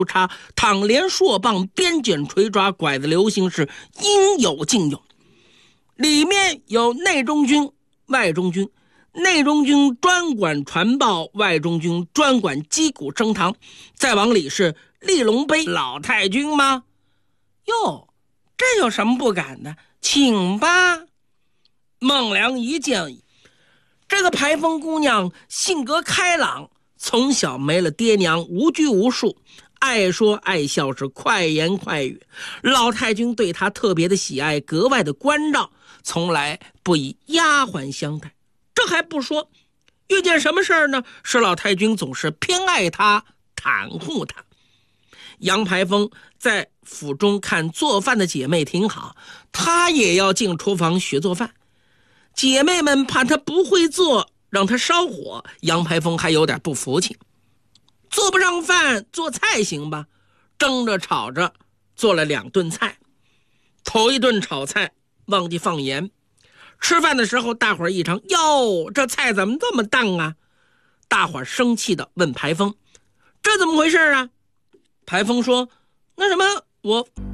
插，躺连硕棒，鞭锏锤抓，拐子流星是应有尽有。里面有内中军、外中军，内中军专管传报，外中军专管击鼓升堂。再往里是立龙碑老太君吗？哟，这有什么不敢的？请吧。孟良一见，这个排风姑娘性格开朗，从小没了爹娘，无拘无束，爱说爱笑，是快言快语。老太君对她特别的喜爱，格外的关照，从来不以丫鬟相待。这还不说，遇见什么事儿呢？是老太君总是偏爱她，袒护她。杨排风在府中看做饭的姐妹挺好，他也要进厨房学做饭。姐妹们怕他不会做，让他烧火，杨排风还有点不服气。做不上饭，做菜行吧？蒸着炒着做了2顿菜。头一顿炒菜忘记放盐，吃饭的时候大伙儿一尝，哟，这菜怎么这么淡啊？大伙儿生气地问排风，这怎么回事啊？排风说，那什么，